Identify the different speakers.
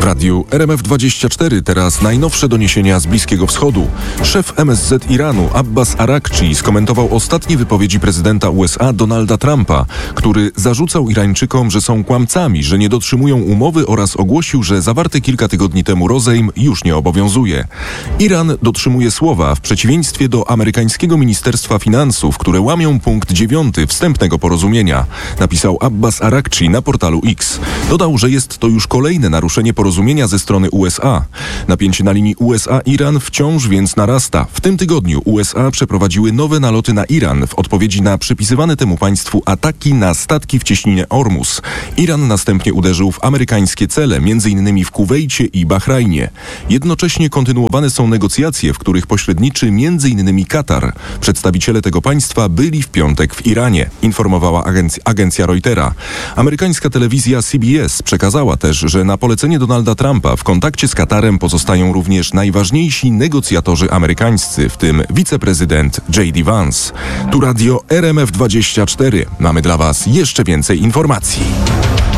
Speaker 1: radiu RMF24 teraz najnowsze doniesienia z Bliskiego Wschodu. Szef MSZ Iranu Abbas Arakci skomentował ostatnie wypowiedzi prezydenta USA Donalda Trumpa, który zarzucał Irańczykom, że są kłamcami, że nie dotrzymują umowy oraz ogłosił, że zawarty kilka tygodni temu rozejm już nie obowiązuje. Iran dotrzymuje słowa w przeciwieństwie do amerykańskiego Ministerstwa Finansów, które łamią punkt 9 wstępnego porozumienia, napisał Abbas Arakci na portalu X. Dodał, że jest to już kolejne naruszenie porozumienia ze strony USA. Napięcie na linii USA-Iran wciąż więc narasta. W tym tygodniu USA przeprowadziły nowe naloty na Iran w odpowiedzi na przypisywane temu państwu ataki na statki w cieśninie Ormus. Iran następnie uderzył w amerykańskie cele, m.in. w Kuwejcie i Bahrajnie. Jednocześnie kontynuowane są negocjacje, w których pośredniczy m.in. Katar. Przedstawiciele tego państwa byli w piątek w Iranie, informowała agencja Reutera. Amerykańska telewizja CBS przekazała też, że na polecenie Donalda Trumpa w kontakcie z Katarem pozostają również najważniejsi negocjatorzy amerykańscy, w tym wiceprezydent J.D. Vance. Tu radio RMF24. Mamy dla Was jeszcze więcej informacji.